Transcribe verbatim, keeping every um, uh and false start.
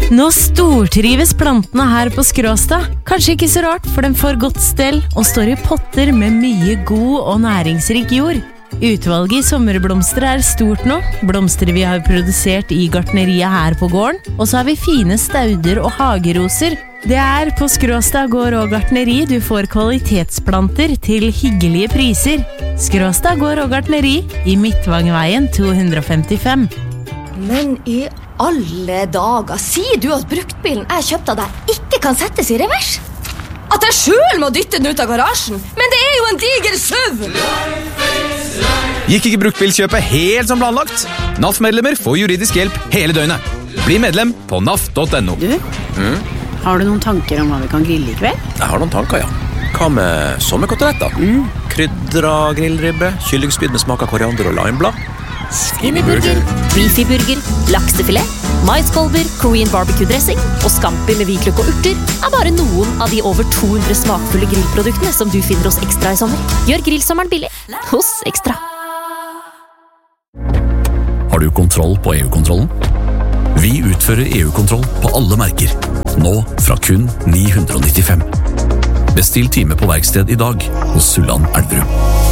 Nå stortrives plantene her på Skråstad. Kanskje ikke så rart, for den får godt stell og står i potter med mye god og næringsrik jord. Utvalget i sommerblomster er stort nå. Blomster vi har produsert i gartneriet her på gården. Og så har vi fine stauder og hageroser. Det er på Skråstad gård og gartneri du får kvalitetsplanter til hyggelige priser. Skråstad gård og gartneri i Midtvangveien to hundre femtifem. Men i alle dager, sier du at bruktbilen jeg kjøpte av deg ikke kan settes i revers? At jeg selv må dytte den ut av garasjen? Men det er jo en diger SUV! Gikk ikke bruktbilkjøpet helt som planlagt? N A F-medlemmer får juridisk hjelp hele døgnet. Bli medlem på naf punktum no. Du, mm? har du noen tanker om hva vi kan grille i kveld? Jeg har noen tanker, ja. Hva med sommerkoteletter? Mm. Krydra grillribbe, kyllingspyd med smak av koriander og limeblad. Skinnyburger, beefyburger, laksefilet, maiskolber, Korean barbecue-dressing og scampi med hvitløk og urter er bare noen av de over to hundre smakfulle grillproduktene som du finner hos Ekstra i sommer. Gjør grillsommeren billig hos Ekstra. Har du kontroll på E U-kontrollen? Vi utfører E U-kontroll på alle merker. Nå fra kun ni hundre nittifem. Bestill time på verksted i dag hos Sulland Elverum.